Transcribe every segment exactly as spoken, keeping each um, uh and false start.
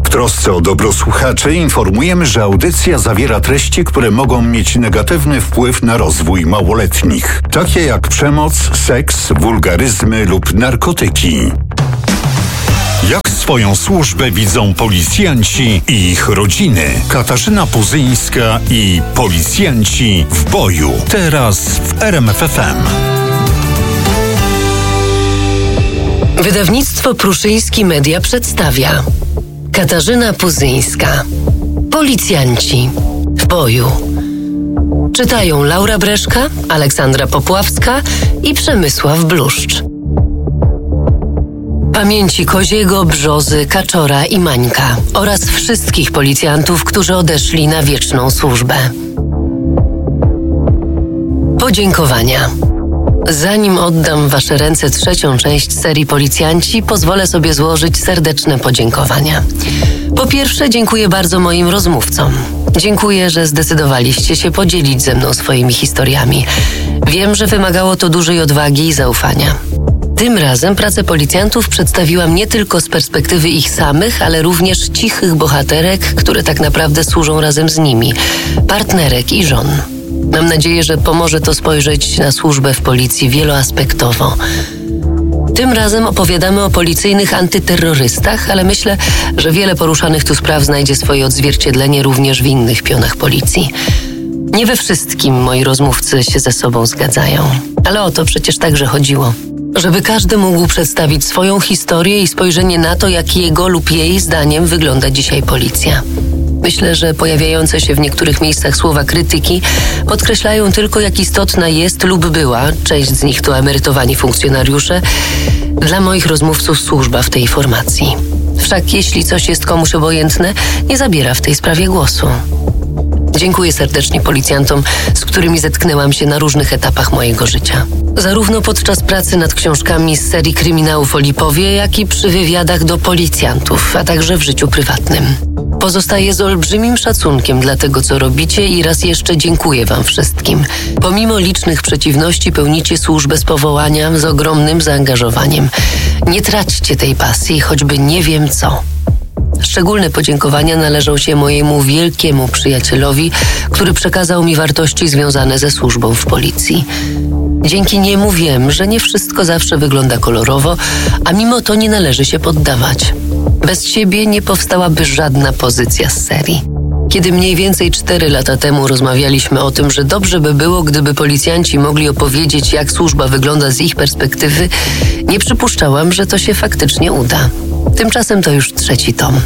W trosce o dobro słuchaczy informujemy, że audycja zawiera treści, które mogą mieć negatywny wpływ na rozwój małoletnich, takie jak przemoc, seks, wulgaryzmy lub narkotyki. Jak swoją służbę widzą policjanci i ich rodziny? Katarzyna Puzyńska i policjanci w boju. Teraz w R M F F M. Wydawnictwo Pruszyński Media przedstawia Katarzyna Puzyńska. Policjanci w boju. Czytają Laura Breszka, Aleksandra Popławska i Przemysław Bluszcz. Pamięci Koziego, Brzozy, Kaczora i Mańka oraz wszystkich policjantów, którzy odeszli na wieczną służbę. Podziękowania. Zanim oddam w wasze ręce trzecią część serii Policjanci, pozwolę sobie złożyć serdeczne podziękowania. Po pierwsze, dziękuję bardzo moim rozmówcom. Dziękuję, że zdecydowaliście się podzielić ze mną swoimi historiami. Wiem, że wymagało to dużej odwagi i zaufania. Tym razem pracę policjantów przedstawiłam nie tylko z perspektywy ich samych, ale również cichych bohaterek, które tak naprawdę służą razem z nimi, partnerek i żon. Mam nadzieję, że pomoże to spojrzeć na służbę w policji wieloaspektowo. Tym razem opowiadamy o policyjnych antyterrorystach, ale myślę, że wiele poruszanych tu spraw znajdzie swoje odzwierciedlenie również w innych pionach policji. Nie we wszystkim moi rozmówcy się ze sobą zgadzają, ale o to przecież także chodziło. Żeby każdy mógł przedstawić swoją historię i spojrzenie na to, jak jego lub jej zdaniem wygląda dzisiaj policja. Myślę, że pojawiające się w niektórych miejscach słowa krytyki podkreślają tylko, jak istotna jest lub była, część z nich to emerytowani funkcjonariusze, dla moich rozmówców służba w tej formacji. Wszak jeśli coś jest komuś obojętne, nie zabiera w tej sprawie głosu. Dziękuję serdecznie policjantom, z którymi zetknęłam się na różnych etapach mojego życia. Zarówno podczas pracy nad książkami z serii Kryminałów o Lipowie, jak i przy wywiadach do policjantów, a także w życiu prywatnym. Pozostaję z olbrzymim szacunkiem dla tego, co robicie i raz jeszcze dziękuję wam wszystkim. Pomimo licznych przeciwności pełnicie służbę z powołania, z ogromnym zaangażowaniem. Nie traćcie tej pasji, choćby nie wiem co. Szczególne podziękowania należą się mojemu wielkiemu przyjacielowi, który przekazał mi wartości związane ze służbą w policji. Dzięki niemu wiem, że nie wszystko zawsze wygląda kolorowo, a mimo to nie należy się poddawać. Bez siebie nie powstałaby żadna pozycja z serii. Kiedy mniej więcej cztery lata temu rozmawialiśmy o tym, że dobrze by było, gdyby policjanci mogli opowiedzieć, jak służba wygląda z ich perspektywy, nie przypuszczałam, że to się faktycznie uda. Tymczasem to już trzeci tom.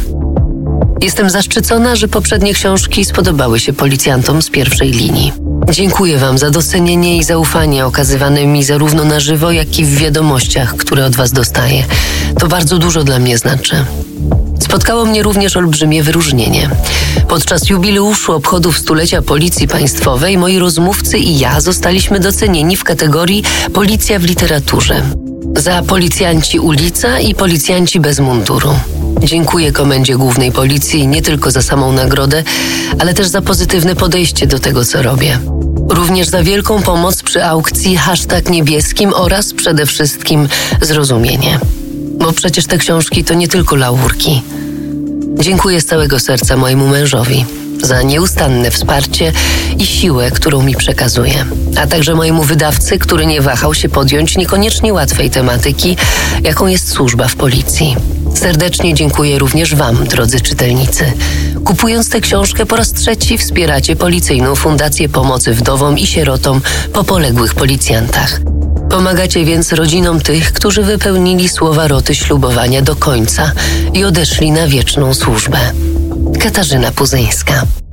Jestem zaszczycona, że poprzednie książki spodobały się policjantom z pierwszej linii. Dziękuję wam za docenienie i zaufanie okazywane mi zarówno na żywo, jak i w wiadomościach, które od was dostaję. To bardzo dużo dla mnie znaczy. Spotkało mnie również olbrzymie wyróżnienie. Podczas jubileuszu obchodów stulecia Policji Państwowej moi rozmówcy i ja zostaliśmy docenieni w kategorii Policja w literaturze. Za Policjanci Ulica i Policjanci bez munduru. Dziękuję Komendzie Głównej Policji nie tylko za samą nagrodę, ale też za pozytywne podejście do tego, co robię. Również za wielką pomoc przy aukcji hashtag niebieskim oraz przede wszystkim zrozumienie. Bo przecież te książki to nie tylko laurki. Dziękuję z całego serca mojemu mężowi za nieustanne wsparcie i siłę, którą mi przekazuje, a także mojemu wydawcy, który nie wahał się podjąć niekoniecznie łatwej tematyki, jaką jest służba w policji. Serdecznie dziękuję również wam, drodzy czytelnicy. Kupując tę książkę po raz trzeci wspieracie Policyjną Fundację Pomocy Wdowom i Sierotom po poległych policjantach. Pomagacie więc rodzinom tych, którzy wypełnili słowa roty ślubowania do końca i odeszli na wieczną służbę. Katarzyna Puzyńska.